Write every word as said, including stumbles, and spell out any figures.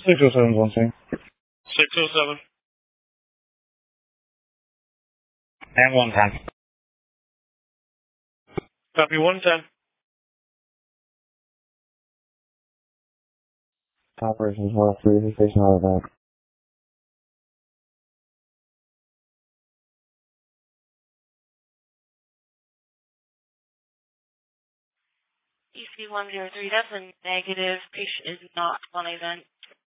six oh seven one thing. six oh seven. And one ten. Copy one ten. Operations one oh three, station out of that. E C one zero three, that's a negative. Patient is not on event.